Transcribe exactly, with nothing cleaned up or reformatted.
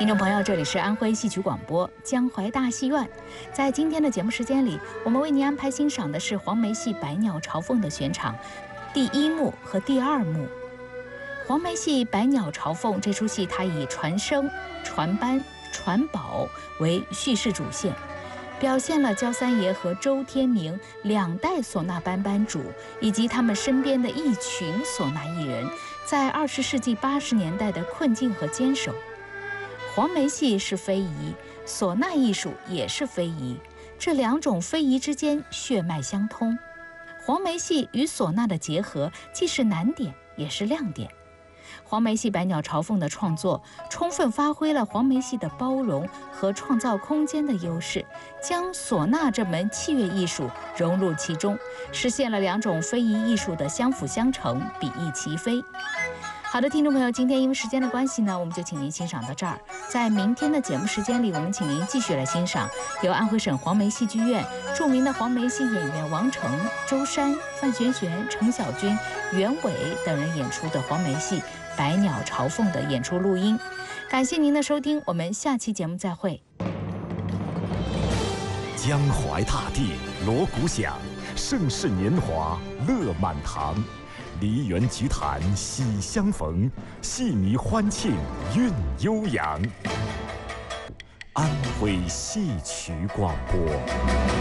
听众朋友，这里是安徽戏曲广播江淮大戏院。在今天的节目时间里，我们为您安排欣赏的是黄梅戏《百鸟朝凤》的选场，第一幕和第二幕。黄梅戏《百鸟朝凤》这出戏，它以传声、传班、传宝为叙事主线，表现了焦三爷和周天明两代唢呐班班主以及他们身边的一群唢呐艺人在二十世纪八十年代的困境和坚守。黄梅戏是非遗，唢呐艺术也是非遗，这两种非遗之间血脉相通。黄梅戏与唢呐的结合既是难点也是亮点。黄梅戏《百鸟朝凤》的创作充分发挥了黄梅戏的包容和创造空间的优势，将唢呐这门器乐艺术融入其中，实现了两种非遗艺术的相辅相成，比翼齐飞。好的，听众朋友，今天因为时间的关系呢，我们就请您欣赏到这儿。在明天的节目时间里，我们请您继续来欣赏由安徽省黄梅戏剧院著名的黄梅戏演员王成、周山、范玄玄、程小军、袁伟等人演出的黄梅戏《百鸟朝凤》的演出录音。感谢您的收听，我们下期节目再会。 江淮大地锣鼓响，盛世年华乐满堂。梨园菊坛喜相逢，戏迷欢庆韵悠扬。安徽戏曲广播。